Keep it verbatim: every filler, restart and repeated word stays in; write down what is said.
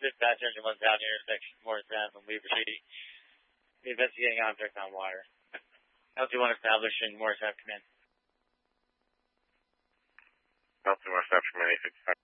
Dispatch engine one's out intersection Morris Ave and Weaver City. The investigating object on wire. L two one establishing Morris Ave command. L two one establishing command eight fifty-five.